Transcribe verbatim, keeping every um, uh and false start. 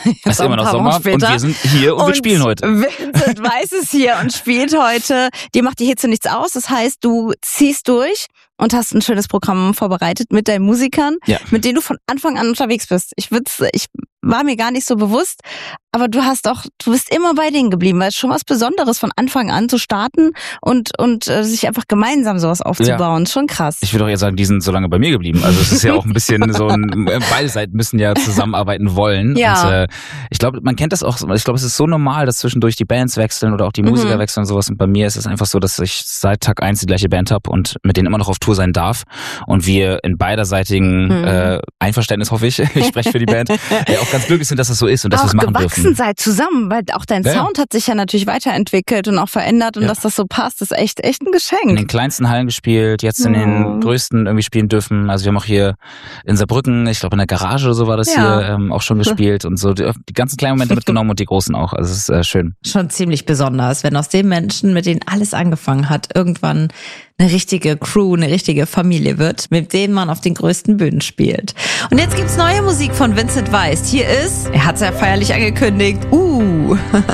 Es ist immer noch Sommer und wir sind hier und, und wir spielen heute. Vincent Weiss ist hier und spielt heute. Dir macht die Hitze nichts aus. Das heißt, du ziehst durch und hast ein schönes Programm vorbereitet mit deinen Musikern, ja. mit denen du von Anfang an unterwegs bist. Ich würd's, ich war mir gar nicht so bewusst, aber du hast auch, du bist immer bei denen geblieben, weil es schon was Besonderes von Anfang an zu starten und und äh, sich einfach gemeinsam sowas aufzubauen. Ja. Schon krass. Ich würde auch eher sagen, die sind so lange bei mir geblieben. Also es ist ja auch ein bisschen so ein, beide Seiten müssen ja zusammenarbeiten wollen. Ja. Und äh, ich glaube, man kennt das auch, ich glaube, es ist so normal, dass zwischendurch die Bands wechseln oder auch die Musiker mhm. wechseln und sowas. Und bei mir ist es einfach so, dass ich seit Tag eins die gleiche Band habe und mit denen immer noch auf Tour sein darf. Und wir in beiderseitigen mhm. äh, Einverständnis, hoffe ich, ich spreche für die Band, äh, auch ganz glücklich sind, dass das so ist und dass wir es machen dürfen. Auch gewachsen seid zusammen, weil auch dein ja, Sound hat sich ja natürlich weiterentwickelt und auch verändert und ja. dass das so passt, ist echt echt ein Geschenk. In den kleinsten Hallen gespielt, jetzt in den oh. größten irgendwie spielen dürfen. Also wir haben auch hier in Saarbrücken, ich glaube in der Garage oder so war das ja. hier, ähm, auch schon gespielt und so die, die ganzen kleinen Momente mitgenommen und die großen auch. Also es ist äh, schön. Schon ziemlich besonders, wenn aus dem Menschen, mit denen alles angefangen hat, irgendwann eine richtige Crew, eine richtige Familie wird, mit denen man auf den größten Bühnen spielt. Und jetzt gibt's neue Musik von Vincent Weiss. Hier ist, er hat's ja feierlich angekündigt, uh.